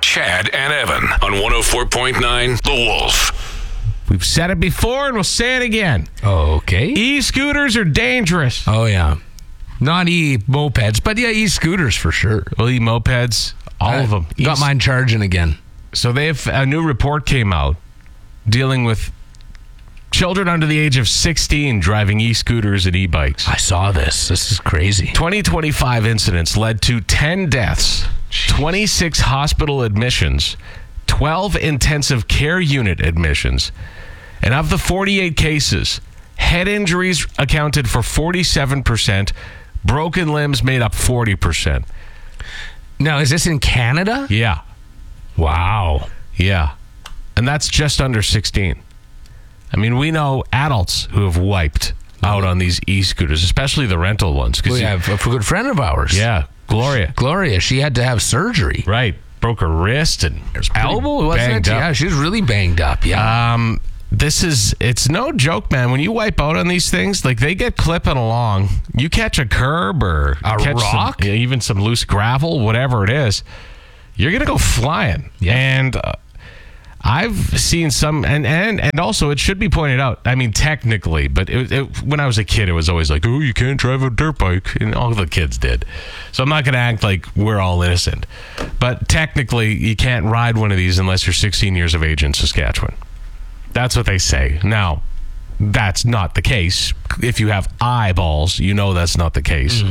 Chad and Evan on 104.9 The Wolf. We've said it before and we'll say it again. Okay. E-scooters are dangerous. Oh, yeah. Not e-mopeds, but yeah, e-scooters for sure. Well, e-mopeds, all of them. Got mine charging again. So a new report came out dealing with children under the age of 16 driving e-scooters and e-bikes. I saw this. This is crazy. 2025 incidents led to 10 deaths, 26 hospital admissions, 12 intensive care unit admissions, and of the 48 cases, head injuries accounted for 47%, broken limbs made up 40%. Now, is this in Canada? Yeah. Wow. Yeah. And that's just under 16. I mean, we know adults who have wiped out on these e-scooters, especially the rental ones. We have a good friend of ours. Yeah, Gloria, she had to have surgery. Right. Broke her wrist and elbow, wasn't it? Yeah, she was really banged up. Yeah. It's no joke, man. When you wipe out on these things, like they get clipping along. You catch a curb or catch rock, even some loose gravel, whatever it is, you're gonna go flying. Yeah. And I've seen some, and also it should be pointed out. I mean, technically, but when I was a kid, it was always like, oh, you can't drive a dirt bike, and all the kids did. So I'm not going to act like we're all innocent. But technically, you can't ride one of these unless you're 16 years of age in Saskatchewan. That's what they say. Now, that's not the case. If you have eyeballs, you know that's not the case.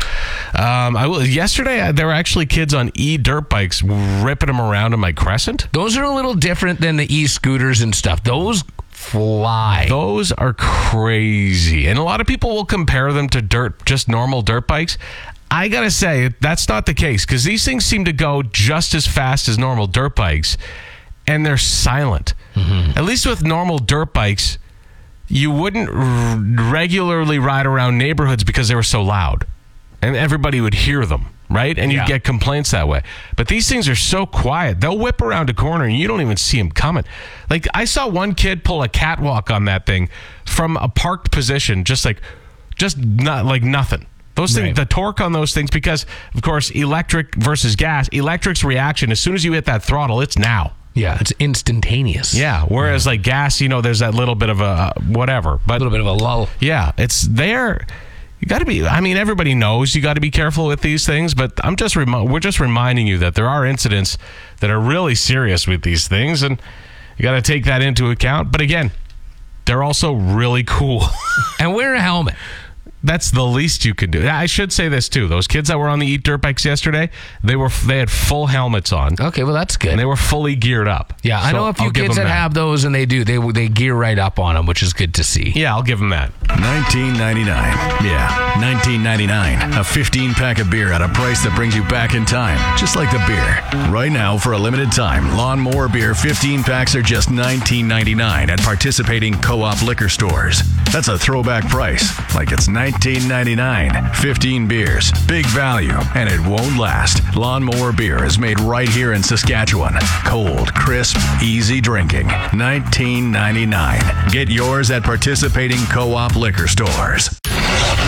Yesterday, there were actually kids on e-dirt bikes ripping them around in my Crescent. Those are a little different than the e-scooters and stuff. Those fly. Those are crazy. And a lot of people will compare them to just normal dirt bikes. I got to say, that's not the case, because these things seem to go just as fast as normal dirt bikes, and they're silent. Mm-hmm. At least with normal dirt bikes, you wouldn't regularly ride around neighborhoods because they were so loud. And everybody would hear them, right? And you'd get complaints that way. But these things are so quiet. They'll whip around a corner and you don't even see them coming. Like, I saw one kid pull a catwalk on that thing from a parked position, just not like nothing. Those things, the torque on those things, because, of course, electric versus gas, electric's reaction, as soon as you hit that throttle, it's now. Yeah, it's instantaneous. Yeah, whereas like gas, there's that little bit of a whatever. But a little bit of a lull. Yeah, it's there. You got to be, everybody knows you got to be careful with these things, but we're just reminding you that there are incidents that are really serious with these things, and you got to take that into account. But again, they're also really cool. And wear a helmet. That's the least you can do. I should say this too. Those kids that were on the e-dirt bikes yesterday, they had full helmets on. Okay, well that's good. And they were fully geared up. Yeah, I know a few kids that have those, and they gear right up on them, which is good to see. Yeah, I'll give them that. $19.99. Yeah, $19.99. A 15-pack of beer at a price that brings you back in time, just like the beer. Right now, for a limited time, Lawnmower Beer 15 packs are just $19.99 at participating co-op liquor stores. That's a throwback price, like it's $19.99. 15 beers, big value, and it won't last. Lawnmower Beer is made right here in Saskatchewan. Cold, crisp, easy drinking. $19.99. Get yours at participating co-op liquor stores.